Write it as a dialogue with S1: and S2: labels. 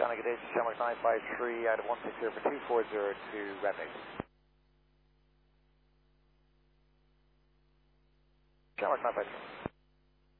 S1: Johnny Gadish, Shamrock 953 out of 160 for 240 to Redmix. Shamrock 953.